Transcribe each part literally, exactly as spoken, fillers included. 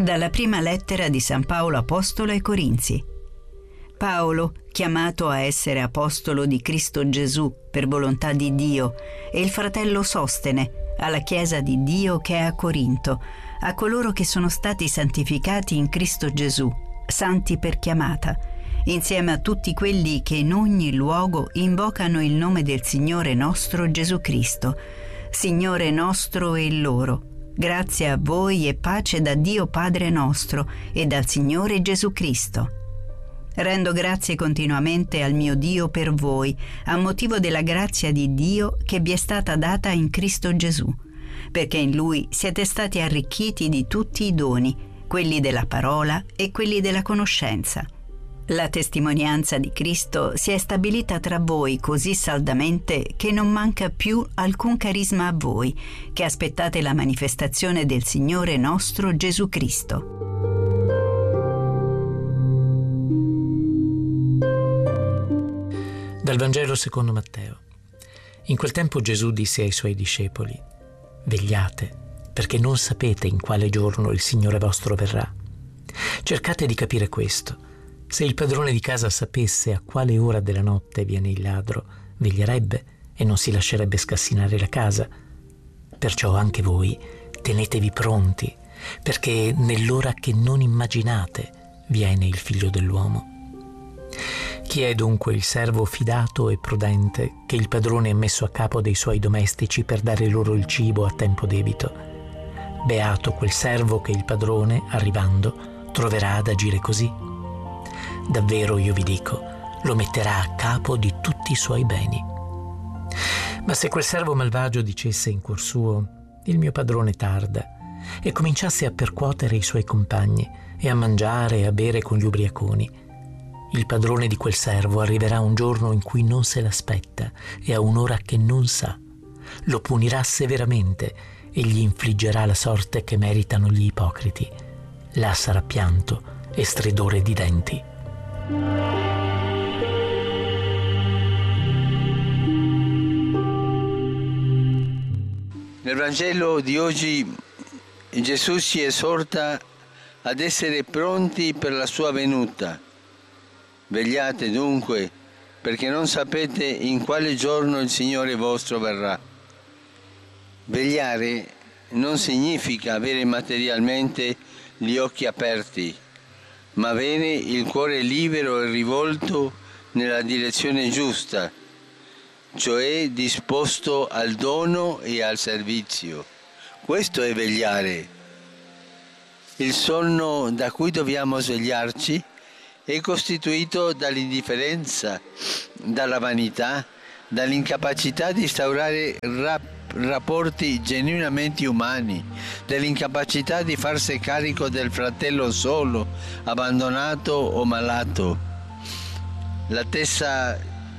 Dalla prima lettera di San Paolo Apostolo ai Corinzi. Paolo, chiamato a essere apostolo di Cristo Gesù per volontà di Dio, e il fratello Sostene, alla Chiesa di Dio che è a Corinto, a coloro che sono stati santificati in Cristo Gesù, santi per chiamata, insieme a tutti quelli che in ogni luogo invocano il nome del Signore nostro Gesù Cristo, Signore nostro e loro. Grazie a voi e pace da Dio Padre nostro e dal Signore Gesù Cristo. Rendo grazie continuamente al mio Dio per voi, a motivo della grazia di Dio che vi è stata data in Cristo Gesù, perché in Lui siete stati arricchiti di tutti i doni, quelli della parola e quelli della conoscenza. La testimonianza di Cristo si è stabilita tra voi così saldamente che non manca più alcun carisma a voi, che aspettate la manifestazione del Signore nostro Gesù Cristo. Dal Vangelo secondo Matteo. In quel tempo Gesù disse ai suoi discepoli: vegliate, perché non sapete in quale giorno il Signore vostro verrà. Cercate di capire questo. Se il padrone di casa sapesse a quale ora della notte viene il ladro, veglierebbe e non si lascerebbe scassinare la casa. Perciò anche voi tenetevi pronti, perché nell'ora che non immaginate viene il Figlio dell'uomo. Chi è dunque il servo fidato e prudente che il padrone ha messo a capo dei suoi domestici per dare loro il cibo a tempo debito? Beato quel servo che il padrone, arrivando, troverà ad agire così. Davvero io vi dico, lo metterà a capo di tutti i suoi beni. Ma se quel servo malvagio dicesse in cuor suo: il mio padrone tarda, e cominciasse a percuotere i suoi compagni e a mangiare e a bere con gli ubriaconi, il padrone di quel servo arriverà un giorno in cui non se l'aspetta e a un'ora che non sa. Lo punirà severamente e gli infliggerà la sorte che meritano gli ipocriti. Là sarà pianto e stridore di denti. Nel Vangelo di oggi Gesù ci esorta ad essere pronti per la sua venuta. Vegliate dunque, perché non sapete in quale giorno il Signore vostro verrà. Vegliare non significa avere materialmente gli occhi aperti, ma avere il cuore libero e rivolto nella direzione giusta, cioè disposto al dono e al servizio. Questo è vegliare. Il sonno da cui dobbiamo svegliarci è costituito dall'indifferenza, dalla vanità, dall'incapacità di instaurare rap- rapporti genuinamente umani, dell'incapacità di farsi carico del fratello solo, abbandonato o malato. L'attesa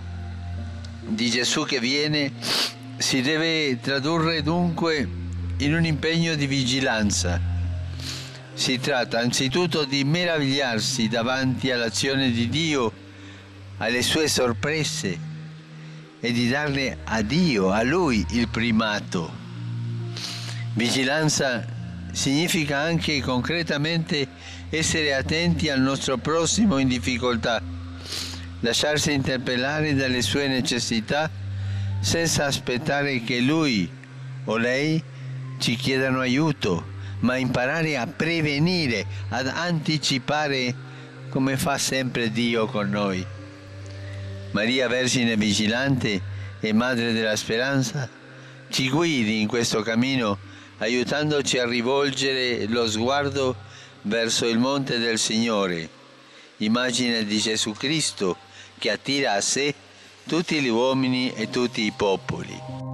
di Gesù che viene si deve tradurre dunque in un impegno di vigilanza. Si tratta anzitutto di meravigliarsi davanti all'azione di Dio, alle sue sorprese, e di darle a Dio, a Lui, il primato. Vigilanza significa anche concretamente essere attenti al nostro prossimo in difficoltà, lasciarsi interpellare dalle sue necessità senza aspettare che lui o lei ci chiedano aiuto, ma imparare a prevenire, ad anticipare, come fa sempre Dio con noi. Maria Vergine vigilante e Madre della Speranza ci guidi in questo cammino, aiutandoci a rivolgere lo sguardo verso il monte del Signore, immagine di Gesù Cristo che attira a sé tutti gli uomini e tutti i popoli.